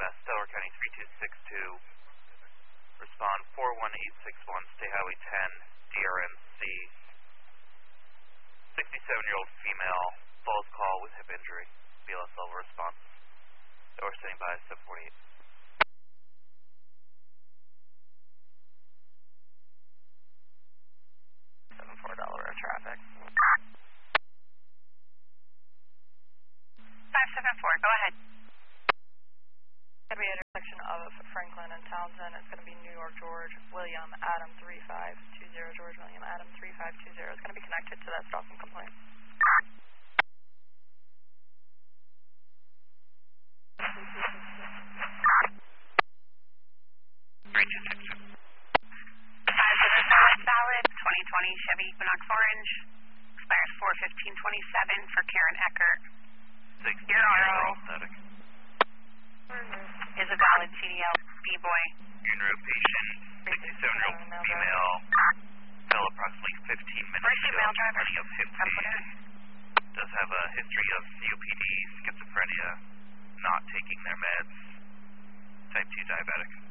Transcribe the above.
Delaware County 3262. Respond 41861, State Highway 10, DRNC. 67-year-old female, falls call with hip injury. BLS level response. Or standing by 748. Delaware traffic. 574, go ahead. It's going to be an intersection of Franklin and Townsend. It's going to be New York, George, William, Adam 3520, George, William, Adam 3520. It's going to be connected to that stop and complaint. 3262. 574 valid, 2020 Chevy Equinox Orange. Expires 4/15/27 for Karen Eckert. 60-year-old static. Is a valid CDL B-boy. Funeral patient, 67-year-old female, fell approximately 15 minutes Where's the ago. male driver? Plenty of hip pain. Does have a history of COPD, schizophrenia, not taking their meds, type 2 diabetic.